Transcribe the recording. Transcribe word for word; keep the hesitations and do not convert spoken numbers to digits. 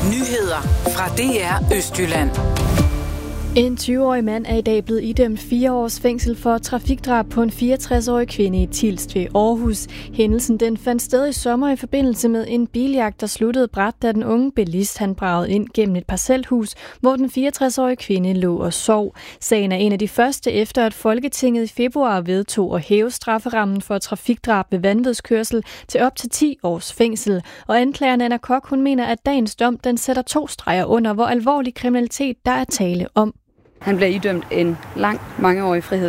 Nyheder fra D R Østjylland. En tyve-årig mand er i dag blevet idømt fire års fængsel for trafikdrab på en fireogtres-årig kvinde i Tilst ved Aarhus. Hændelsen den fandt sted i sommer i forbindelse med en biljagt, der sluttede brat, da den unge bilist han bragede ind gennem et parcelhus, hvor den fireogtres-årige kvinde lå og sov. Sagen er en af de første efter, at Folketinget i februar vedtog at hæve strafferammen for trafikdrab ved vanvidskørsel til op til ti års fængsel. Og anklageren Anna Kok, hun mener, at dagens dom den sætter to streger under, hvor alvorlig kriminalitet der er tale om. Han bliver idømt en lang, mangeårig frihed.